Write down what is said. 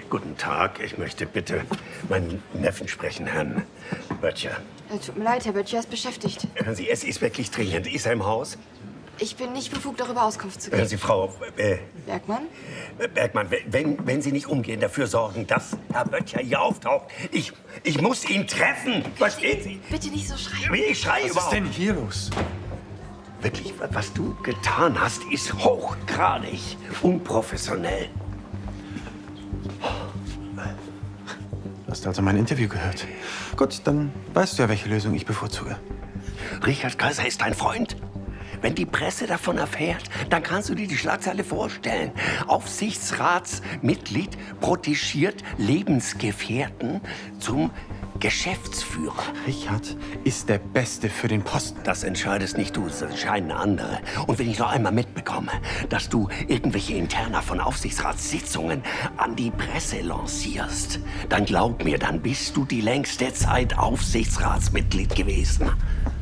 Guten Tag, ich möchte bitte meinen Neffen sprechen, Herrn Böttcher. Tut mir leid, Herr Böttcher ist beschäftigt. Hören Sie, es ist wirklich dringend. Ist er im Haus? Ich bin nicht befugt, darüber Auskunft zu Hören geben. Sie, Frau Bergmann? Bergmann, wenn Sie nicht umgehend dafür sorgen, dass Herr Böttcher hier auftaucht, ich muss ihn treffen. Verstehen Sie? Bitte nicht so schreien. Ich schreie überhaupt. Was ist denn hier los? Wirklich, was du getan hast, ist hochgradig unprofessionell. Du hast also mein Interview gehört. Gut, dann weißt du ja, welche Lösung ich bevorzuge. Richard Kaiser ist dein Freund. Wenn die Presse davon erfährt, dann kannst du dir die Schlagzeile vorstellen. Aufsichtsratsmitglied protegiert Lebensgefährten zum Geschäftsführer. Richard ist der Beste für den Posten. Das entscheidest nicht du, das entscheiden andere. Und wenn ich noch einmal mitbekomme, dass du irgendwelche Interna von Aufsichtsratssitzungen an die Presse lancierst, dann glaub mir, dann bist du die längste Zeit Aufsichtsratsmitglied gewesen.